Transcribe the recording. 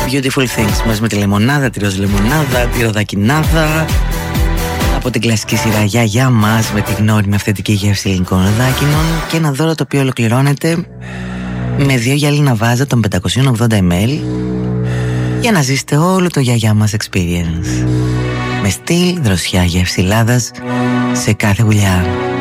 Beautiful Things μαζί με τη λεμονάδα, τη ροζ λεμονάδα, τη ροδακινάδα. Από την κλασική σειρά Γιαγιά μας με τη γνώριμη αυθεντική γεύση ελληνικών ροδάκινων. Και ένα δώρο το οποίο ολοκληρώνεται με 2 γυαλίνα βάζα των 580 ml για να ζήσετε όλο το Γιαγιά μας experience. Με στυλ, δροσιά, γεύση Ελλάδας σε κάθε γουλιά.